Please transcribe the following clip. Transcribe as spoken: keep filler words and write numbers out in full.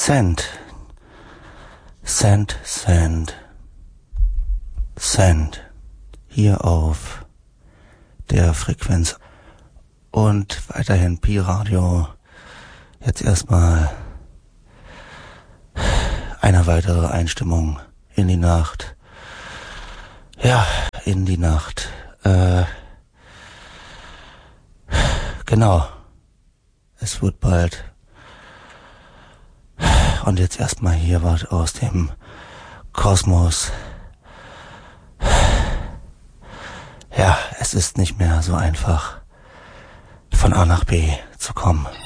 Sand. Sand, Sand. Sand. Hier auf der Frequenz. Und weiterhin Pi-Radio. Jetzt erstmal eine weitere Einstimmung in die Nacht. Ja, in die Nacht. Äh, genau. Es wird bald. Und jetzt erstmal hier was aus dem Kosmos. Ja, es ist nicht mehr so einfach, von A nach B zu kommen.